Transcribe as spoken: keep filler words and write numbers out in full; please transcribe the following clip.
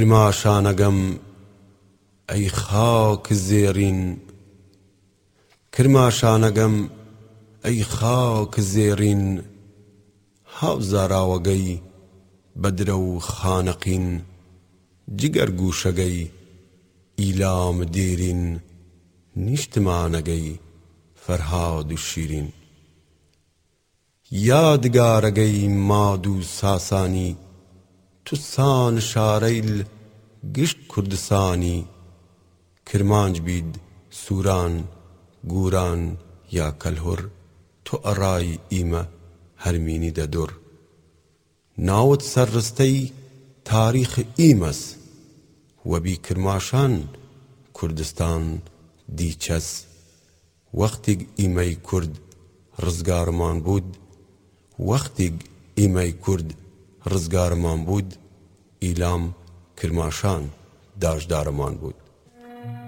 کرماشانەگەم ئەی خاک زێڕین کرماشانەگەم ئەی خاک زێڕین هاوزاراوەگەی بەدرە و خانەقین جگەر گوشەگەی ئیلام دێرین نیشتمانەگەی فەرهاد و شیرین یادگارەگەی ماد و ساسانی توسان شارەیل گشت کوردستانی کرمانج بید سووران گوران یا کەلهوڕ تۆ ئەڕای ئیمە هەرمینی دەدۆڕ ناوت سەرڕستەی تاریخ ئیمەس وەبی کرماشان کوردستان دیچەس وەختێک ئیمەی کورد ڕزگارمان بود وەختێک ئیمەی کورد ڕزگارمان بود ئیلام کرماشان داژدارمان بود